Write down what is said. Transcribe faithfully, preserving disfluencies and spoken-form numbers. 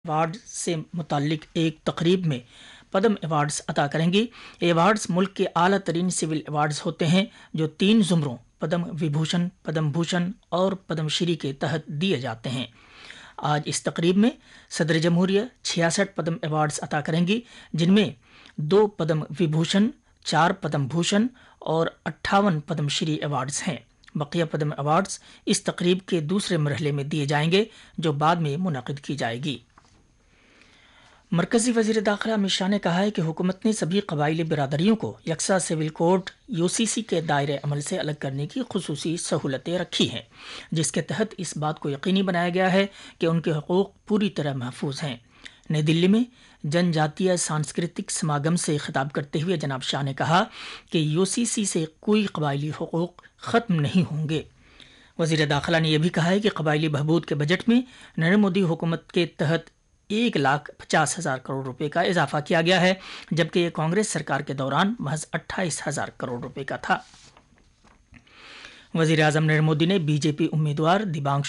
Award سے متعلق ایک تقریب میں پدم ایوارڈز عطا کریں گی۔ ایوارڈز ملک کے اعلیٰ ترین سول ایوارڈز ہوتے ہیں جو تین زمروں پدم وبھوشن، پدم بھوشن اور پدم شری کے تحت دیے جاتے ہیں۔ آج اس تقریب میں صدر جمہوریہ چھیاسٹھ پدم ایوارڈز عطا کریں گی، جن میں دو پدم وبھوشن، چار پدم بھوشن اور اٹھاون پدم شری ایوارڈز ہیں۔ بقیہ پدم ایوارڈز اس تقریب کے دوسرے مرحلے میں دیے جائیں گے جو بعد میں منعقد کی جائے گی۔ مرکزی وزیر داخلہ امت شاہ نے کہا ہے کہ حکومت نے سبھی قبائلی برادریوں کو یکساں سول کوڈ یو سی سی کے دائرۂ عمل سے الگ کرنے کی خصوصی سہولتیں رکھی ہیں، جس کے تحت اس بات کو یقینی بنایا گیا ہے کہ ان کے حقوق پوری طرح محفوظ ہیں۔ نئی دلی میں جن جاتیہ سانسکرتک سماگم سے خطاب کرتے ہوئے جناب شاہ نے کہا کہ یو سی سی سے کوئی قبائلی حقوق ختم نہیں ہوں گے۔ وزیر داخلہ نے یہ بھی کہا ہے کہ قبائلی بہبود کے بجٹ میں نریندر مودی حکومت کے تحت ایک لاکھ پچاس ہزار کروڑ روپے کا اضافہ کیا گیا ہے، جبکہ یہ کانگریس سرکار کے دوران محض اٹھائیس ہزار کروڑ روپے کا تھا۔ وزیر اعظم نریندر مودی نے بی جے پی امیدوار دیبانگ